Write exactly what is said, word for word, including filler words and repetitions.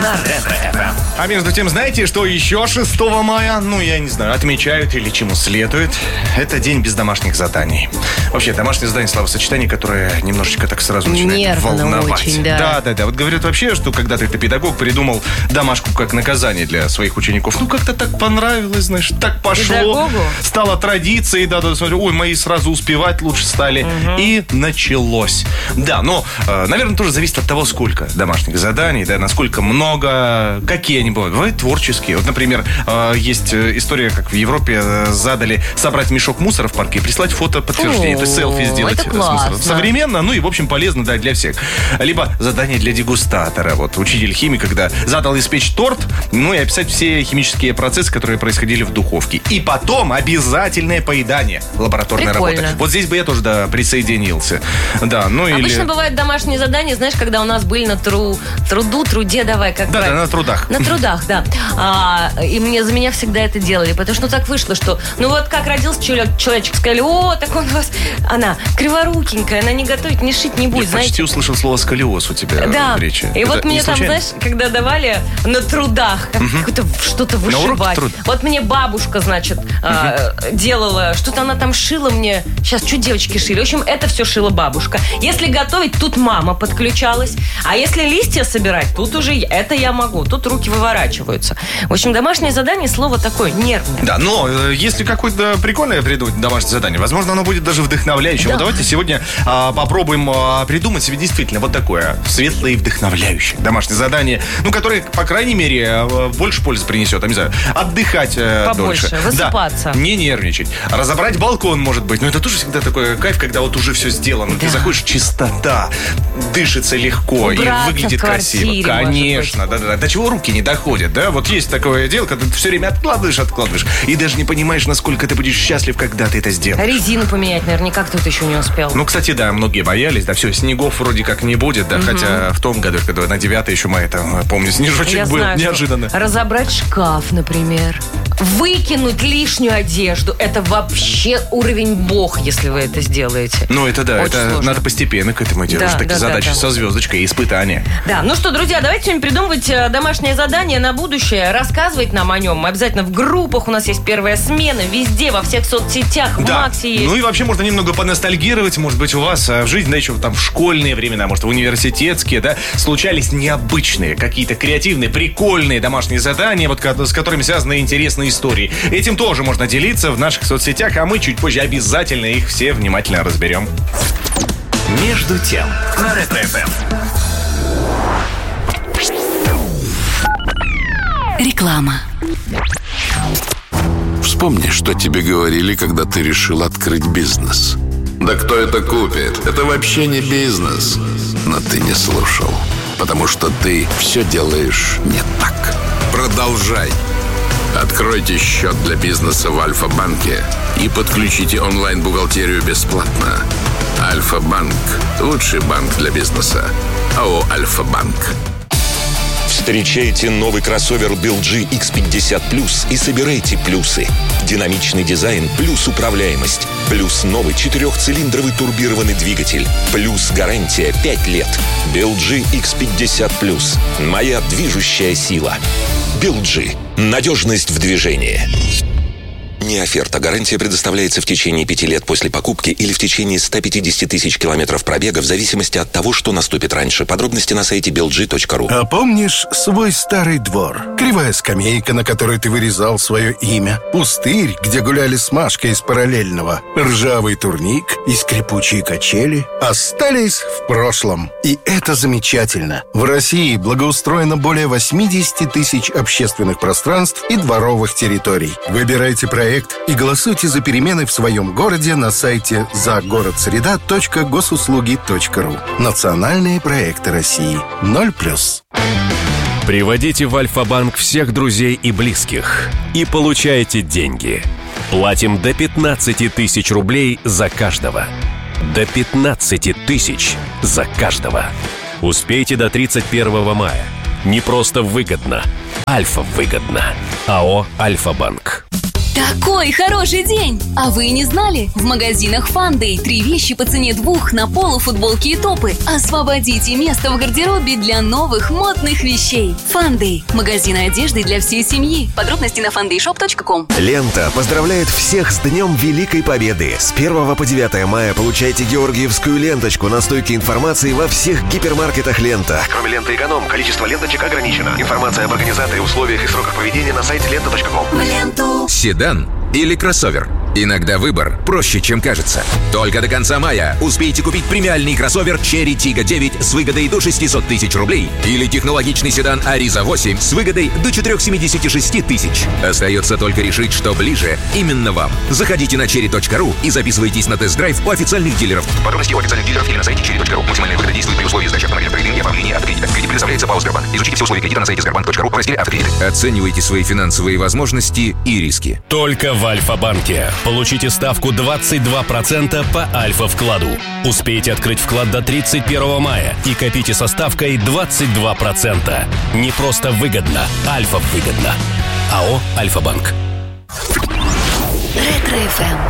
на Ретро-эф эм. А между тем, знаете, что еще шестого мая, ну, я не знаю, отмечают или чему следует? Это день без домашних заданий. Вообще, домашнее задание словосочетание, которое немножечко так сразу начинает нервно волновать. очень, да. Да, да, да. Вот говорят вообще, что когда-то это педагог придумал домашку как наказание для своих учеников. Ну, как-то так понравилось, знаешь, так пошло. Педагогу? Стало традицией, да, да, смотрю, ой, мои сразу успевать лучше стали. Угу. И началось. Да, но, э, наверное, тоже зависит от того, сколько домашних заданий, да, насколько много, какие они бывают. Бывают творческие. Вот, например, э, есть история, как в Европе э, задали собрать мешок мусора в парке и прислать фото подтверждение. То есть селфи сделать это с мусором. классно. Современно, ну и, в общем, полезно, да, для всех. Либо задание для дегустатора. Вот учитель химии, когда задал испечь торт, ну и описать все химические процессы, которые происходили в духовке. И потом обязательное поедание. Лабораторная Прикольно. работа. Вот здесь бы я тоже, да, присоединился. Да, ну или... Обычно бывают домашние задания, знаешь, когда у нас были на тру... труду, труде, давай, как Да, правильно? да, на трудах. На трудах, да. А, и мне за меня всегда это делали, потому что ну так вышло, что ну вот как родился человек, человечек, сказали, о, так он у вас, она криворукенькая, она не готовит, не шить не будет, Я знаете. почти услышал слово сколиоз у тебя Да, в речи. и Это вот мне не там, случайно? знаешь, когда давали на трудах как, Мгм. какое-то что-то На уроках вышивать. труда. Вот мне бабушка, значит, а, делала, что-то она там шила мне. Сейчас, что девочки шили? В общем, это все шила бабушка. Если готовить, тут мама подключалась. А если листья собирать, тут уже я- это я могу. Тут руки выворачиваются. В общем, домашнее задание, слово такое нервное. Да, но э, если какое-то прикольное придумать домашнее задание, возможно, оно будет даже вдохновляющим. Да. Вот давайте сегодня а, попробуем а, придумать себе действительно вот такое светлое и вдохновляющее домашнее задание, ну, которое, по крайней мере, э, больше пользы принесет. Я не знаю, отдыхать э, Побольше, дольше. высыпаться. Да, не нервничать. Разобрать балкон, может быть. Но это тоже всегда такой кайф, когда вот уже все сделано. Ты Да. заходишь, чистота, дышится легко Убраться и выглядит в квартире, красиво. может Конечно, да, да, да. До чего руки не доходят, да? Вот есть такое дело, когда ты все время откладываешь, откладываешь, и даже не понимаешь, насколько ты будешь счастлив, когда ты это сделаешь. Резину поменять наверняка кто-то еще не успел. Ну, кстати, да, многие боялись, да, все, снегов вроде как не будет, да, хотя в том году, когда на девятое еще мая, там, помню, снежочек Я был, знаю, что неожиданно. разобрать шкаф, например. Выкинуть лишнюю одежду. Это вообще уровень бог, если вы это сделаете. Ну, это да, Очень это сложно. надо постепенно к этому делать. Да, Такие да, задачи да, да. со звездочкой и испытания. Да, ну что, друзья, давайте сегодня придумывать э, домашнее задание на будущее, рассказывать нам о нем. Обязательно в группах у нас есть первая смена, везде, во всех соцсетях, в Да. Максе есть. Ну и вообще можно немного поностальгировать, может быть, у вас а, в жизни, да, еще там в школьные времена, может, в университетские, да, случались необычные, какие-то креативные, прикольные домашние задания, вот ко- с которыми связаны интересные истории. Этим тоже можно делиться в наших соцсетях, а мы чуть позже обязательно их все внимательно разберем. Между тем на Ретро-эф эм. Реклама. Вспомни, что тебе говорили, когда ты решил открыть бизнес. Да кто это купит? Это вообще не бизнес. Но ты не слушал, потому что ты все делаешь не так. Продолжай. Откройте счет для бизнеса в Альфа-банке и подключите онлайн-бухгалтерию бесплатно. Альфа-банк – лучший банк для бизнеса. АО «Альфа-банк». Встречайте новый кроссовер би эл джи икс пятьдесят плюс и собирайте плюсы. Динамичный дизайн плюс управляемость. Плюс новый четырехцилиндровый турбированный двигатель. Плюс гарантия пять лет. би эл джи икс пятьдесят плюс. Моя движущая сила. би эл джи. Надежность в движении. Не оферта. Гарантия предоставляется в течение пяти лет после покупки или в течение ста пятидесяти тысяч километров пробега в зависимости от того, что наступит раньше. Подробности на сайте би эл джи точка ру. А помнишь свой старый двор? Кривая скамейка, на которой ты вырезал свое имя. Пустырь, где гуляли с Машкой из параллельного. Ржавый турник и скрипучие качели остались в прошлом. И это замечательно. В России благоустроено более восемьдесят тысяч общественных пространств и дворовых территорий. Выбирайте проект и голосуйте за перемены в своем городе на сайте загородсреда точка госуслуги точка ру. Национальные проекты России. ноль плюс. Приводите в Альфа-банк всех друзей и близких и получайте деньги. Платим до пятнадцати тысяч рублей за каждого. До пятнадцати тысяч за каждого. Успейте до тридцать первого мая. Не просто выгодно. Альфа-выгодно. АО «Альфа-банк». Такой хороший день! А вы не знали? В магазинах Фандэй три вещи по цене двух на полу, футболки и топы. Освободите место в гардеробе для новых модных вещей. Фандэй. Магазины одежды для всей семьи. Подробности на фандэй шоп точка ком. Лента поздравляет всех с Днем Великой Победы. С первого по девятое мая получайте георгиевскую ленточку на стойке информации во всех гипермаркетах «Лента». Кроме ленты «Эконом», количество ленточек ограничено. Информация об организаторе, условиях и сроках поведения на сайте лента точка ком. Ленту. Седан или кроссовер? Иногда выбор проще, чем кажется. Только до конца мая успейте купить премиальный кроссовер Cherry Tiggo девять с выгодой до шестьсот тысяч рублей или технологичный седан Ariza восемь с выгодой до четыреста семьдесят шесть тысяч. Остается только решить, что ближе именно вам. Заходите на черри точка ру и записывайтесь на тест-драйв у официальных дилеров. Подробности у официальных дилеров или на сайте черри точка ру. Максимальная выгода действует при условии сдачи автомобиля в кредит и оформления автокредита. Кредит предоставляется ПАО «Сбербанк». Изучите все условия кредита на сайте сбербанк точка ру в разделе «Автокредит». Оценивайте свои финансовые возможности и риски. Только в Альфа-банке. Получите ставку двадцать два процента по Альфа-вкладу. Успейте открыть вклад до тридцать первого мая и копите со ставкой двадцать два процента. Не просто выгодно, Альфа выгодно. АО «Альфа-банк». Ретро-эф эм.